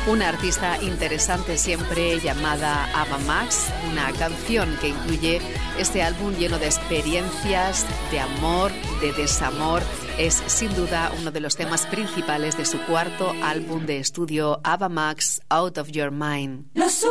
Una artista interesante siempre llamada Ava Max, una canción que incluye este álbum lleno de experiencias, de amor, de desamor. Es sin duda uno de los temas principales de su cuarto álbum de estudio, Ava Max, Out of Your Mind. Los